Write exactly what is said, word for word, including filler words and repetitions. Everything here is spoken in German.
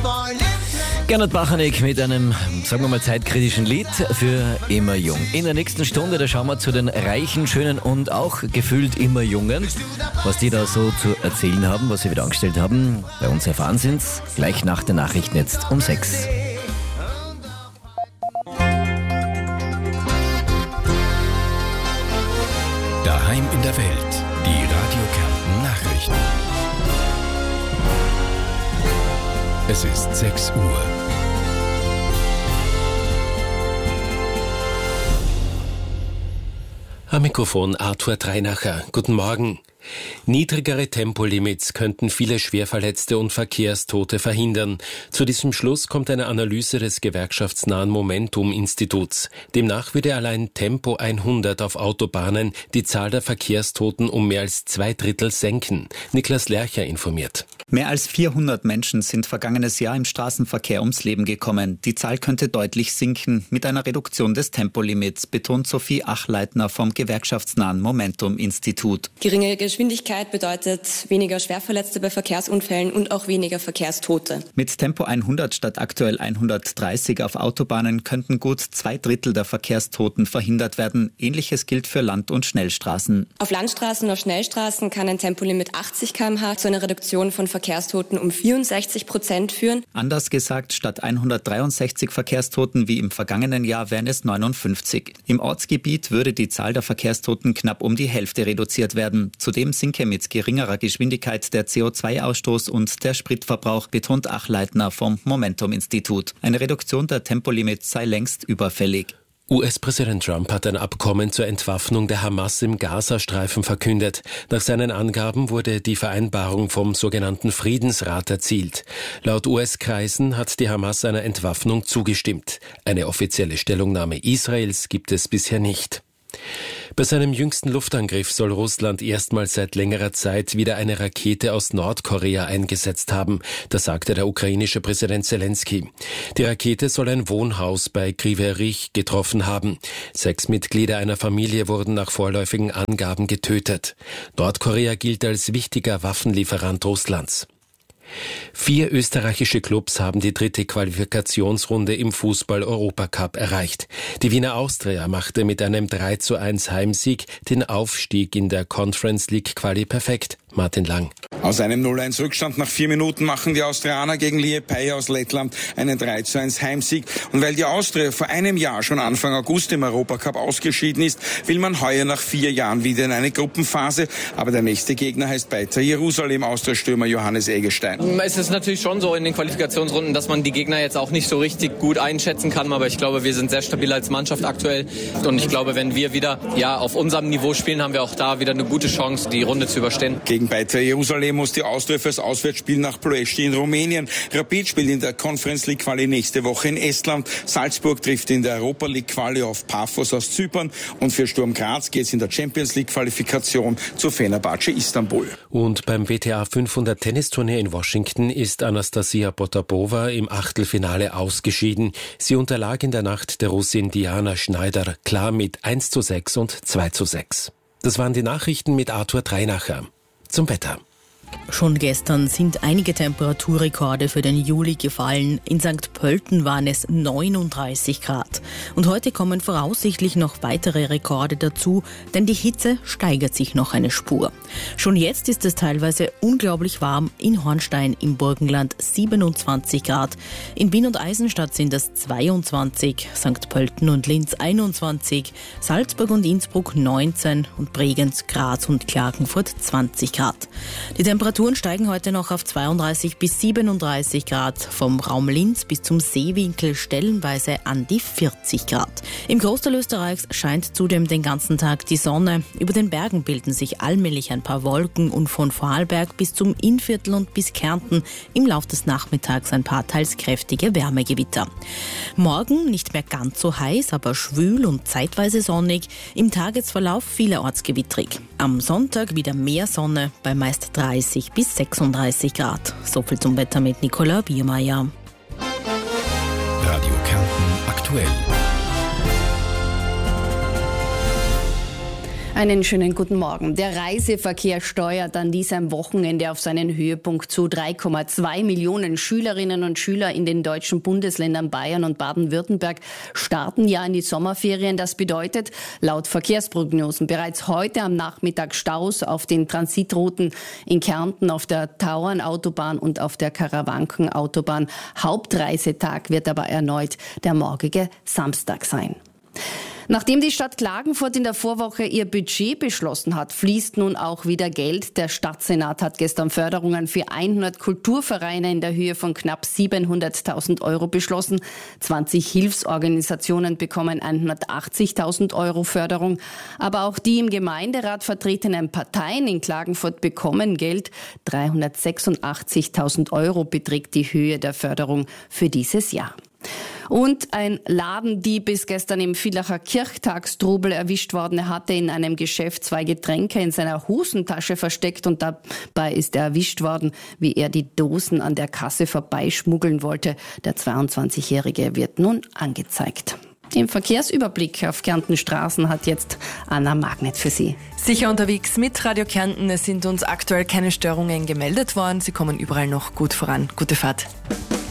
Gernot Bachanek mit einem, sagen wir mal, zeitkritischen Lied für Immer Jung. In der nächsten Stunde, da schauen wir zu den Reichen, Schönen und auch gefühlt immer Jungen. Was die da so zu erzählen haben, was sie wieder angestellt haben. Bei uns erfahren Sie es gleich nach den Nachrichten jetzt um sechs. Daheim in der Welt, die Radio Kärnten Nachrichten. Es ist sechs Uhr. Am Mikrofon Arthur Dreinacher. Guten Morgen. Niedrigere Tempolimits könnten viele Schwerverletzte und Verkehrstote verhindern. Zu diesem Schluss kommt eine Analyse des gewerkschaftsnahen Momentum-Instituts. Demnach würde allein Tempo hundert auf Autobahnen die Zahl der Verkehrstoten um mehr als zwei Drittel senken. Niklas Lercher informiert. Mehr als vierhundert Menschen sind vergangenes Jahr im Straßenverkehr ums Leben gekommen. Die Zahl könnte deutlich sinken mit einer Reduktion des Tempolimits, betont Sophie Achleitner vom gewerkschaftsnahen Momentum-Institut. Geringe Geschwindigkeit bedeutet weniger Schwerverletzte bei Verkehrsunfällen und auch weniger Verkehrstote. Mit Tempo hundert statt aktuell hundertdreißig auf Autobahnen könnten gut zwei Drittel der Verkehrstoten verhindert werden. Ähnliches gilt für Land- und Schnellstraßen. Auf Landstraßen und auf Schnellstraßen kann ein Tempolimit achtzig Kilometer pro Stunde zu einer Reduktion von Verkehrstoten um vierundsechzig Prozent führen. Anders gesagt, statt hundertdreiundsechzig Verkehrstoten wie im vergangenen Jahr wären es neunundfünfzig. Im Ortsgebiet würde die Zahl der Verkehrstoten knapp um die Hälfte reduziert werden. Zudem sinke mit geringerer Geschwindigkeit der C O zwei Ausstoß und der Spritverbrauch, betont Achleitner vom Momentum-Institut. Eine Reduktion der Tempolimits sei längst überfällig. U S-Präsident Trump hat ein Abkommen zur Entwaffnung der Hamas im Gazastreifen verkündet. Nach seinen Angaben wurde die Vereinbarung vom sogenannten Friedensrat erzielt. Laut U S-Kreisen hat die Hamas einer Entwaffnung zugestimmt. Eine offizielle Stellungnahme Israels gibt es bisher nicht. Bei seinem jüngsten Luftangriff soll Russland erstmals seit längerer Zeit wieder eine Rakete aus Nordkorea eingesetzt haben. Das sagte der ukrainische Präsident Zelensky. Die Rakete soll ein Wohnhaus bei Kryvyi Rih getroffen haben. Sechs Mitglieder einer Familie wurden nach vorläufigen Angaben getötet. Nordkorea gilt als wichtiger Waffenlieferant Russlands. Vier österreichische Clubs haben die dritte Qualifikationsrunde im Fußball-Europacup erreicht. Die Wiener Austria machte mit einem drei zu eins Heimsieg den Aufstieg in der Conference League Quali perfekt. Martin Lang. Aus einem null eins Rückstand nach vier Minuten machen die Austrianer gegen Liepāja aus Lettland einen drei zu eins Heimsieg. Und weil die Austria vor einem Jahr schon Anfang August im Europacup ausgeschieden ist, will man heuer nach vier Jahren wieder in eine Gruppenphase. Aber der nächste Gegner heißt Beitar Jerusalem, Austria-Stürmer Johannes Eggestein. Es ist natürlich schon so in den Qualifikationsrunden, dass man die Gegner jetzt auch nicht so richtig gut einschätzen kann. Aber ich glaube, wir sind sehr stabil als Mannschaft aktuell. Und ich glaube, wenn wir wieder ja, auf unserem Niveau spielen, haben wir auch da wieder eine gute Chance, die Runde zu überstehen. Gegen Beitar Jerusalem muss die Austria fürs Auswärtsspiel nach Ploiești in Rumänien. Rapid spielt in der Conference League Quali nächste Woche in Estland. Salzburg trifft in der Europa League Quali auf Paphos aus Zypern. Und für Sturm Graz geht es in der Champions League Qualifikation zu Fenerbahce Istanbul. Und beim W T A fünfhundert Tennisturnier in Washington ist Anastasia Potapova im Achtelfinale ausgeschieden. Sie unterlag in der Nacht der Russin Diana Schneider klar mit eins zu sechs und zwei zu sechs. Das waren die Nachrichten mit Arthur Dreinacher. Zum Wetter. Schon gestern sind einige Temperaturrekorde für den Juli gefallen. In Sankt Pölten waren es neununddreißig Grad. Und heute kommen voraussichtlich noch weitere Rekorde dazu, denn die Hitze steigert sich noch eine Spur. Schon jetzt ist es teilweise unglaublich warm. In Hornstein im Burgenland siebenundzwanzig Grad. In Wien und Eisenstadt sind es zweiundzwanzig, Sankt Pölten und Linz einundzwanzig, Salzburg und Innsbruck neunzehn und Bregenz, Graz und Klagenfurt zwanzig Grad. Die Temperaturen steigen heute noch auf zweiunddreißig bis siebenunddreißig Grad, vom Raum Linz bis zum Seewinkel stellenweise an die vierzig Grad. Im Großteil Österreichs scheint zudem den ganzen Tag die Sonne. Über den Bergen bilden sich allmählich ein paar Wolken und von Vorarlberg bis zum Innviertel und bis Kärnten im Lauf des Nachmittags ein paar teils kräftige Wärmegewitter. Morgen nicht mehr ganz so heiß, aber schwül und zeitweise sonnig. Im Tagesverlauf vielerorts gewittrig. Am Sonntag wieder mehr Sonne bei meist dreißig bis sechsunddreißig Grad. So viel zum Wetter mit Nicola Biermeier. Radio Kärnten aktuell. Einen schönen guten Morgen. Der Reiseverkehr steuert an diesem Wochenende auf seinen Höhepunkt zu. drei Komma zwei Millionen Schülerinnen und Schüler in den deutschen Bundesländern Bayern und Baden-Württemberg starten ja in die Sommerferien. Das bedeutet laut Verkehrsprognosen bereits heute am Nachmittag Staus auf den Transitrouten in Kärnten, auf der Tauernautobahn und auf der Karawankenautobahn. Hauptreisetag wird aber erneut der morgige Samstag sein. Nachdem die Stadt Klagenfurt in der Vorwoche ihr Budget beschlossen hat, fließt nun auch wieder Geld. Der Stadtsenat hat gestern Förderungen für hundert Kulturvereine in der Höhe von knapp siebenhunderttausend Euro beschlossen. zwanzig Hilfsorganisationen bekommen hundertachtzigtausend Euro Förderung. Aber auch die im Gemeinderat vertretenen Parteien in Klagenfurt bekommen Geld. dreihundertsechsundachtzigtausend Euro beträgt die Höhe der Förderung für dieses Jahr. Und ein Ladendieb ist gestern im Villacher Kirchtagstrubel erwischt worden. Er hatte in einem Geschäft zwei Getränke in seiner Hosentasche versteckt und dabei ist er erwischt worden, wie er die Dosen an der Kasse vorbeischmuggeln wollte. Der zweiundzwanzigjährige wird nun angezeigt. Den Verkehrsüberblick auf Kärnten Straßen hat jetzt Anna Magnet für Sie. Sicher unterwegs mit Radio Kärnten. Es sind uns aktuell keine Störungen gemeldet worden. Sie kommen überall noch gut voran. Gute Fahrt.